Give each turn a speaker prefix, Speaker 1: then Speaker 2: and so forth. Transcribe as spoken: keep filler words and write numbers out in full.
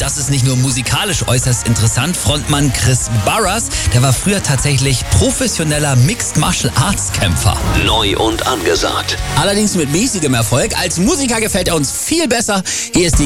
Speaker 1: Und das ist nicht nur musikalisch äußerst interessant. Frontmann Chris Barras, der war früher tatsächlich professioneller Mixed Martial Arts Kämpfer.
Speaker 2: Neu und angesagt.
Speaker 1: Allerdings mit mäßigem Erfolg. Als Musiker gefällt er uns viel besser. Hier ist die